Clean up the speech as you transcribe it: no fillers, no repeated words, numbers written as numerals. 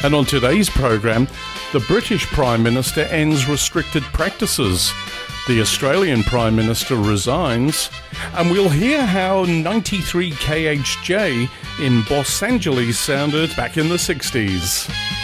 And on today's program, the British Prime Minister ends restricted practices, the Australian Prime Minister resigns, and we'll hear how 93 KHJ in Los Angeles sounded back in the 60s.